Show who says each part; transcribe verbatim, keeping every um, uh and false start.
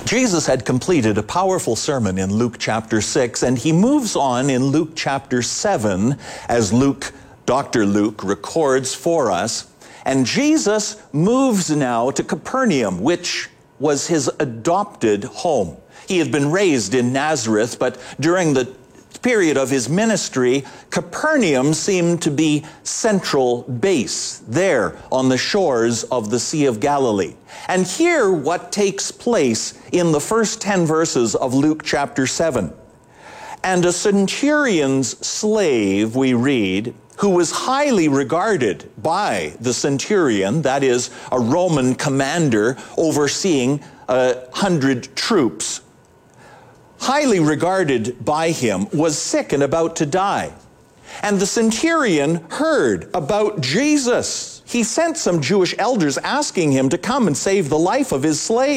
Speaker 1: Jesus had completed a powerful sermon in Luke chapter six, and he moves on in Luke chapter seven, as Luke, Doctor Luke, records for us. And Jesus moves now to Capernaum, which was his adopted home. He had been raised in Nazareth, but during the period of his ministry, Capernaum seemed to be central base there on the shores of the Sea of Galilee. And hear what takes place in the first ten verses of Luke chapter seven. And a centurion's slave, we read, who was highly regarded by the centurion, that is, a Roman commander overseeing a hundred troops, highly regarded by him, was sick and about to die. And the centurion heard about Jesus. He sent some Jewish elders asking him to come and save the life of his slave.